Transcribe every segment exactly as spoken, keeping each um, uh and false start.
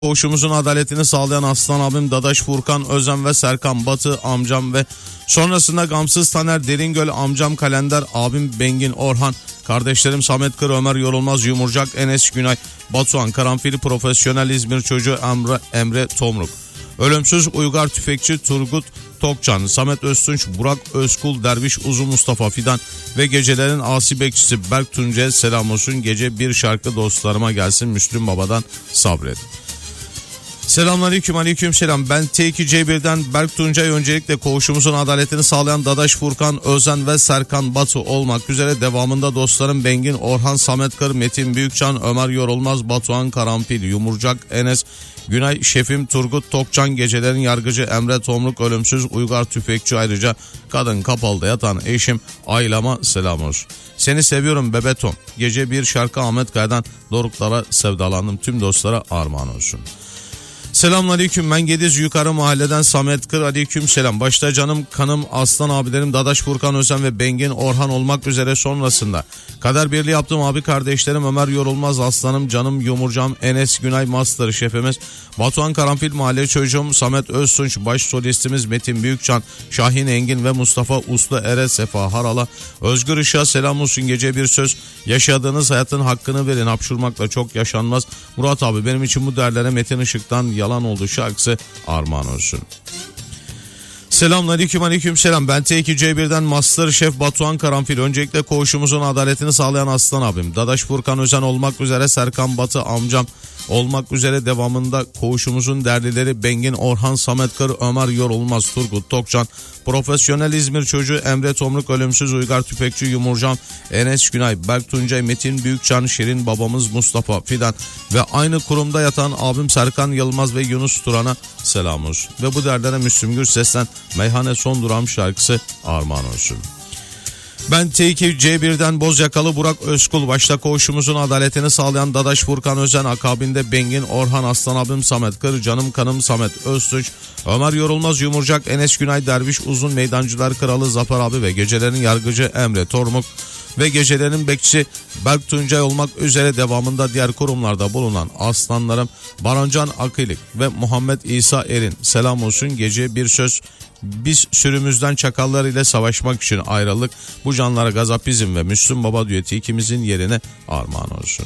Koğuşumuzun adaletini sağlayan Aslan abim, Dadaş Furkan Özen ve Serkan Batı amcam ve sonrasında Gamsız Taner Deringöl amcam, Kalender abim Bengin Orhan, kardeşlerim Samet Kır, Ömer Yorulmaz, Yumurcak, Enes Günay, Batuhan Karanfil, Profesyonel İzmir Çocuğu Emre, Emre Tomruk, Ölümsüz Uygar Tüfekçi Turgut Tokcan, Samet Öztunç, Burak Özkul, Derviş Uzun, Mustafa Fidan ve gecelerin asi bekçisi Berk Tuncay'a selam olsun. Gece bir şarkı dostlarıma gelsin, Müslüm Baba'dan Sabret. Selamünaleyküm, aleyküm selam. Ben T iki C bir'den Berk Tuncay. Öncelikle koğuşumuzun adaletini sağlayan Dadaş Furkan Özen ve Serkan Batı olmak üzere devamında dostlarım Bengin Orhan, Samet Kır, Metin Büyükcan, Ömer Yorulmaz, Batuhan Karanfil, Yumurcak, Enes Günay, Şefim Turgut Tokcan, gecelerin yargıcı Emre Tomruk, Ölümsüz Uygar Tüfekçi, ayrıca kadın kapalıda yatan eşim Ailama selam olsun. Seni seviyorum bebetom. Gece bir şarkı Ahmet Kaya'dan Doruklara sevdalandım. Tüm dostlara armağan olsun. Selamünaleyküm, ben Gediz Yukarı Mahalleden Samet Kır, aleyküm selam. Başta canım kanım Aslan abilerim Dadaş Furkan Özen ve Bengin Orhan olmak üzere sonrasında kader birliği yaptığım abi kardeşlerim Ömer Yorulmaz, Aslanım, canım Yumurcam, Enes Günay, Master şefimiz Batuhan Karanfil, mahalle çocuğum Samet Öztunç, baş solistimiz Metin Büyükcan, Şahin Engin ve Mustafa Uslu, Ere Sefa Harala, Özgür Işık'a selam olsun. Gece bir söz, yaşadığınız hayatın hakkını verin, hapşurmakla çok yaşanmaz. Murat abi benim için bu değerlere Metin Işık'tan Yalan Oldu şarkısı armağan olsun. Selamünaleyküm, aleyküm selam. Ben T iki C bir'den Master Şef Batuhan Karanfil. Öncelikle koğuşumuzun adaletini sağlayan Aslan abim, Dadaş Furkan Özen olmak üzere Serkan Batı amcam olmak üzere devamında koğuşumuzun derlileri Bengin Orhan, Samet Kır, Ömer Yorulmaz, Turgut Tokcan, Profesyonel İzmir Çocuğu Emre Tomruk, Ölümsüz Uygar Tüfekçi Yumurcam, Enes Günay, Berk Tuncay, Metin Büyükcan, Şirin babamız Mustafa Fidan ve aynı kurumda yatan abim Serkan Yılmaz ve Yunus Turan'a selam olsun. Ve bu derlere Müslüm Gürses'ten Meyhane Son Durağım şarkısı armağan olsun. Ben T iki C bir'den Bozyakalı Burak Özkul. Başta koğuşumuzun adaletini sağlayan Dadaş Furkan Özen, akabinde Bengin Orhan, Aslan abim Samet Kır, canım kanım Samet Öztunç, Ömer Yorulmaz, Yumurcak, Enes Günay, Derviş Uzun, Meydancılar Kralı Zafer abi ve gecelerin yargıcı Emre Tormuk ve gecelerin bekçisi Berk Tuncay olmak üzere devamında diğer kurumlarda bulunan aslanlarım Barancan Akilik ve Muhammed İsa Erin selam olsun. Gece bir söz, biz sürümüzden çakallar ile savaşmak için ayrıldık. Bu canlara gazap bizim ve Müslüm Baba düeti ikimizin yerine armağan olsun.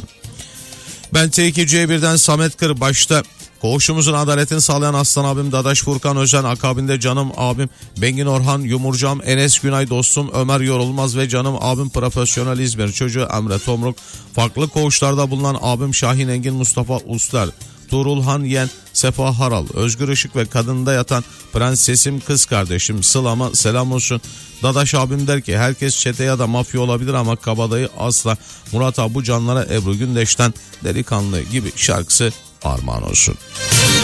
Ben T iki C bir'den Samet Kır. Başta koğuşumuzun adaletini sağlayan Aslan abim Dadaş Furkan Özen, akabinde canım abim Bengin Orhan, Yumurcam, Enes Günay, dostum Ömer Yorulmaz ve canım abim Profesyonel İzmir Çocuğu Emre Tomruk, farklı koğuşlarda bulunan abim Şahin Engin, Mustafa Uslar, Tuğrulhan Yen, Sefa Haral, Özgür Işık ve kadında yatan prensesim kız kardeşim Sıla'ma selam olsun. Dadaş abim der ki herkes çete ya da mafya olabilir ama kabadayı asla. Murat abi bu canlara Ebru Gündeş'ten Delikanlı gibi şarkısı armağan olsun.